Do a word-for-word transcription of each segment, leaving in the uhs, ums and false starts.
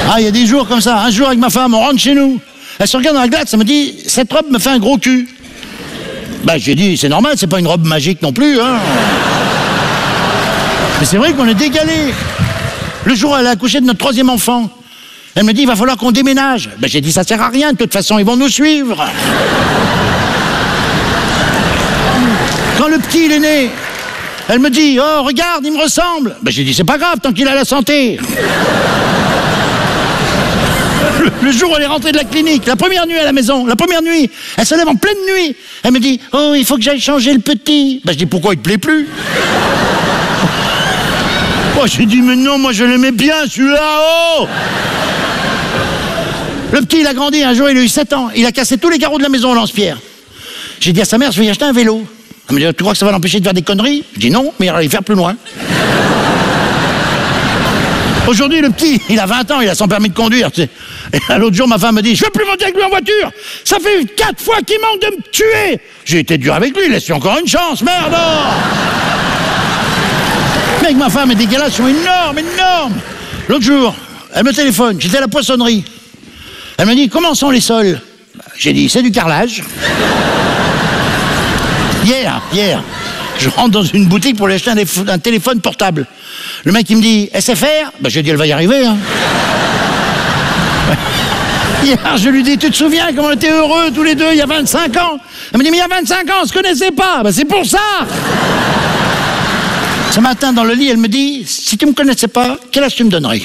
Ah, il y a des jours comme ça. Un jour avec ma femme, on rentre chez nous. Elle se regarde dans la glace, elle me dit, cette robe me fait un gros cul. Bah, j'ai dit, c'est normal, c'est pas une robe magique non plus, hein. Mais c'est vrai qu'on est décalé. Le jour où elle a accouché de notre troisième enfant, elle me dit, il va falloir qu'on déménage. Ben, j'ai dit, ça sert à rien, de toute façon, ils vont nous suivre. Quand le petit, il est né, elle me dit, oh, regarde, il me ressemble. Ben, j'ai dit, c'est pas grave, tant qu'il a la santé. Le, le jour où elle est rentrée de la clinique, la première nuit à la maison, la première nuit, elle se lève en pleine nuit. Elle me dit, oh, il faut que j'aille changer le petit. Ben, je dis, pourquoi il te plaît plus? Oh, j'ai dit, mais non, moi je l'aimais bien, celui-là, oh! Le petit, il a grandi, un jour, il a eu sept ans. Il a cassé tous les carreaux de la maison au lance-pierre. J'ai dit à sa mère, je vais y acheter un vélo. Elle me dit, tu crois que ça va l'empêcher de faire des conneries? Je dis non, mais il va aller faire plus loin. Aujourd'hui, le petit, il a vingt ans, il a son permis de conduire. Tu sais. Et l'autre jour, ma femme me dit, je veux plus monter avec lui en voiture. Ça fait quatre fois qu'il manque de me tuer. J'ai été dur avec lui, laisse-lui encore une chance, merde. Mais avec ma femme, les décalages sont énormes, énormes. L'autre jour, elle me téléphone, j'étais à la poissonnerie. Elle me dit, comment sont les sols? J'ai dit, c'est du carrelage. Hier, hier, je rentre dans une boutique pour lui acheter un, un téléphone portable. Le mec, il me dit, S F R? Ben, j'ai dit, elle va y arriver. Hein. Hier, je lui dis, tu te souviens comment on était heureux tous les deux il y a vingt-cinq ans? Elle me dit, mais il y a vingt-cinq ans, on se connaissait pas. Ben, c'est pour ça. Ce matin, dans le lit, elle me dit, si tu me connaissais pas, quel âge tu me donnerais?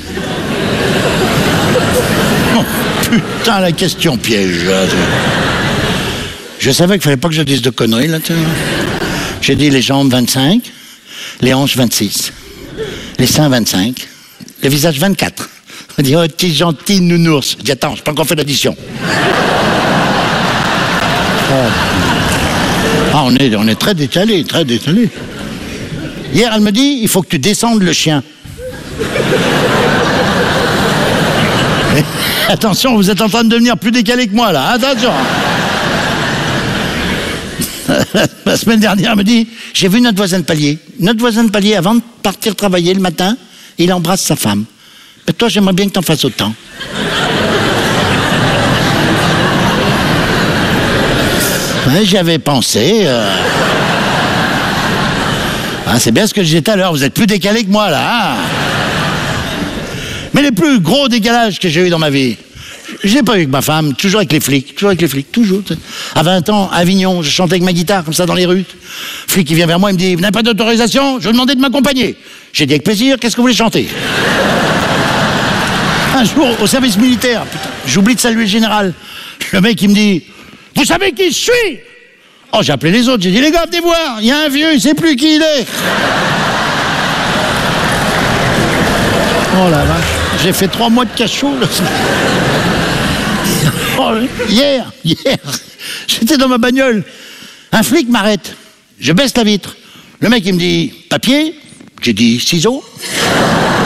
Oh, putain, la question piège. Là. Je savais qu'il fallait pas que je dise de conneries, là. J'ai dit les jambes vingt-cinq, les hanches vingt-six, les seins vingt-cinq, le visage vingt-quatre. On dit, oh, t'es gentil, nounours. Je dis, attends, j'ai pas encore fait l'addition. Oh. Ah, on est, on est très décalé, très décalé. Hier, elle me dit, il faut que tu descendes le chien. Et, attention, vous êtes en train de devenir plus décalé que moi, là. Attention. La semaine dernière, elle me dit, j'ai vu notre voisin de palier. Notre voisin de palier, avant de partir travailler le matin, il embrasse sa femme. Mais toi, j'aimerais bien que t'en fasses autant. Ouais, j'y avais pensé. Euh... Ah, c'est bien ce que je disais tout à l'heure, vous êtes plus décalé que moi, là. Hein. Mais les plus gros décalages que j'ai eu dans ma vie, je l'ai pas eu avec ma femme, toujours avec les flics, toujours avec les flics, toujours. À vingt ans, à Avignon, je chantais avec ma guitare, comme ça, dans les rues. Flic qui vient vers moi, il me dit, vous n'avez pas d'autorisation? Je vous demandais de m'accompagner. J'ai dit, avec plaisir, qu'est-ce que vous voulez chanter? Un jour, au service militaire, putain, j'oublie de saluer le général. Le mec, il me dit, vous savez qui je suis? Oh, j'ai appelé les autres, j'ai dit, les gars, venez voir, il y a un vieux, il sait plus qui il est. Oh la vache, j'ai fait trois mois de cachot, là. Oh, hier, hier, j'étais dans ma bagnole. Un flic m'arrête. Je baisse la vitre. Le mec, il me dit, papier? J'ai dit, ciseaux?